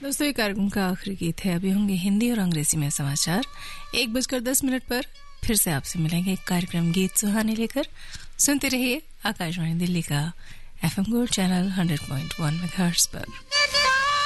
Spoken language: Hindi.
दोस्तों, ये कार्यक्रम का आखिरी गीत है। अभी होंगे हिंदी और अंग्रेजी में समाचार। 1:10 पर फिर से आपसे मिलेंगे कार्यक्रम गीत सुहाने लेकर। सुनते रहिए आकाशवाणी दिल्ली का FM गोल्ड चैनल 100.1 मेगाहर्ट्ज पर।